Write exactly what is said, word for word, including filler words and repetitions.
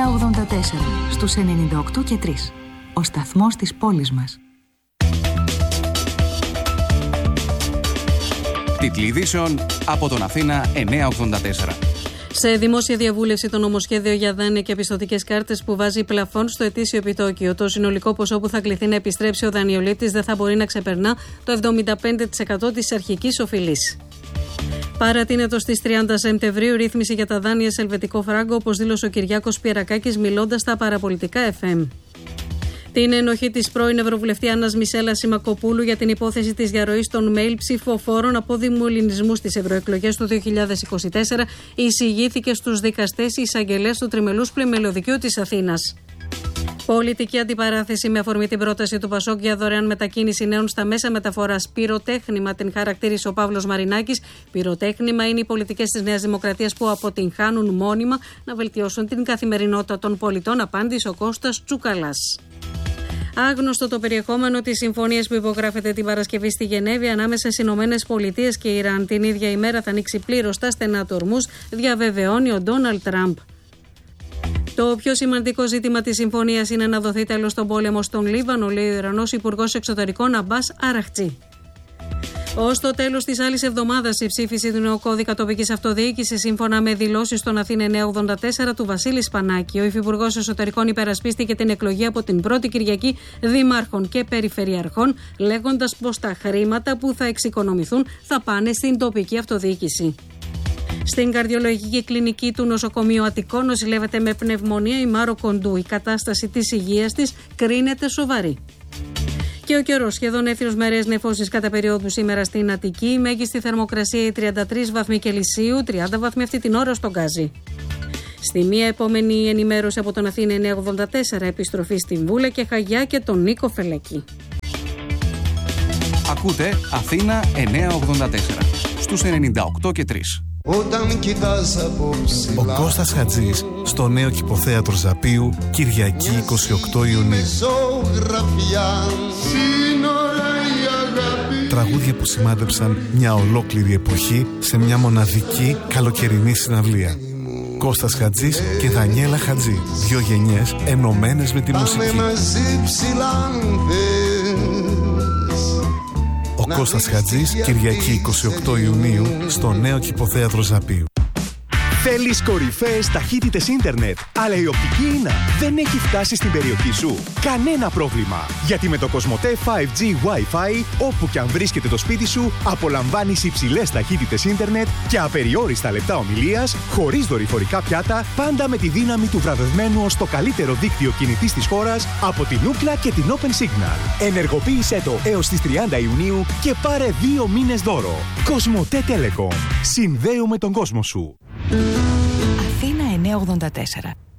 εννιακόσια ογδόντα τέσσερα στους ενενήντα οκτώ και τρία. Ο σταθμός της πόλης μας. Τίτλοι ειδήσεων από τον Αθήνα εννιακόσια ογδόντα τέσσερα. Σε δημόσια διαβούλευση το νομοσχέδιο για δάνεια και πιστωτικές κάρτες που βάζει πλαφόν στο ετήσιο επιτόκιο. Το συνολικό ποσό που θα κληθεί να επιστρέψει ο δανειολήπτης δεν θα μπορεί να ξεπερνά το εβδομήντα πέντε τοις εκατό της αρχικής οφειλής. Παρατείνεται στις τριάντα Σεπτεμβρίου ρύθμιση για τα δάνεια σε ελβετικό φράγκο, όπως δήλωσε ο Κυριάκος Πιερακάκης μιλώντας στα παραπολιτικά εφ εμ. Την ενοχή της πρώην Ευρωβουλευτή Άννας Μισέλα Σιμακοπούλου για την υπόθεση της διαρροής των mail ψηφοφόρων από δημολυνισμούς στις ευρωεκλογές του δύο χιλιάδες είκοσι τέσσερα εισηγήθηκε στους δικαστές εισαγγελέας του Τριμελούς Πλημμυλοδικείου της Αθήνας. Πολιτική αντιπαράθεση με αφορμή την πρόταση του Πασόκ για δωρεάν μετακίνηση νέων στα μέσα μεταφοράς. Πυροτέχνημα την χαρακτήρισε ο Παύλος Μαρινάκης. Πυροτέχνημα είναι οι πολιτικές της Νέας Δημοκρατίας που αποτυγχάνουν μόνιμα να βελτιώσουν την καθημερινότητα των πολιτών, απάντησε ο Κώστας Τσουκαλάς. Άγνωστο το περιεχόμενο της συμφωνίας που υπογράφεται την Παρασκευή στη Γενέβη ανάμεσα στις Ηνωμένες Πολιτείες και Ιράν. Την ίδια ημέρα θα ανοίξει πλήρως τα στενά του Ορμούζ, διαβεβαιώνει ο Ντόναλντ Τραμπ. Το πιο σημαντικό ζήτημα της συμφωνίας είναι να δοθεί τέλος στον πόλεμο στον Λίβανο, λέει ο Ιρανός Υπουργός Εξωτερικών Αμπάς Αραχτζή. Ως το τέλος της άλλης εβδομάδας, η ψήφιση του νέου κώδικα τοπικής αυτοδιοίκησης, σύμφωνα με δηλώσεις στον Αθήνα εννιακόσια ογδόντα τέσσερα του Βασίλη Σπανάκη. Ο Υφυπουργός Εσωτερικών υπερασπίστηκε την εκλογή από την πρώτη Κυριακή δημάρχων και περιφερειαρχών, λέγοντας πως τα χρήματα που θα εξοικονομηθούν θα πάνε στην τοπική αυτοδιοίκηση. Στην καρδιολογική κλινική του νοσοκομείου Αττικών νοσηλεύεται με πνευμονία η Μάρο Κοντού. Η κατάσταση της υγείας της κρίνεται σοβαρή. Και ο καιρός, σχεδόν έθριος μερές νεφώσεις κατά περίοδου σήμερα στην Αττική. Η μέγιστη θερμοκρασία η τριάντα τρεις βαθμοί Κελσίου, τριάντα βαθμοί αυτή την ώρα στον Γκάζι. Στη μία επόμενη ενημέρωση από τον Αθήνα εννιακόσια ογδόντα τέσσερα, επιστροφή στην Βούλα και Χαγιά και τον Νίκο Φελεκή. Ακούτε Αθήνα εννιακόσια ογδόντα τέσσερα στους ενενήντα οκτώ και τρία. Όταν κοιτάς από ψηλά, ο Κώστας Χατζής στο νέο κηποθέατρο Ζαπίου, Κυριακή εικοστή ογδόη Ιουνίου. Τραγούδια που σημάδεψαν μια ολόκληρη εποχή σε μια μοναδική καλοκαιρινή συναυλία. Κώστας Χατζής και Δανιέλα Χατζή, δύο γενιές ενωμένες με τη μουσική. Ο Κώστας Χατζής, Κυριακή εικοστή ογδόη Ιουνίου, στο νέο κηποθέατρο Ζαπίου. Θέλεις κορυφαίες ταχύτητες ίντερνετ, αλλά η οπτική ίνα δεν έχει φτάσει στην περιοχή σου? Κανένα πρόβλημα, γιατί με το Κοσμοτέ φάιβ τζι Wi-Fi, όπου και αν βρίσκεται το σπίτι σου, απολαμβάνεις υψηλές ταχύτητες ίντερνετ και απεριόριστα λεπτά ομιλίας, χωρίς δορυφορικά πιάτα, πάντα με τη δύναμη του βραβευμένου ως το καλύτερο δίκτυο κινητής της χώρας από την Ookla και την Open Signal. Ενεργοποίησέ το έως τις τριάντα Ιουνίου και πάρε δύο μήνες δώρο. Κοσμοτέ Telecom. Συνδέουμε τον κόσμο σου. Αθήνα εννιακόσια ογδόντα τέσσερα.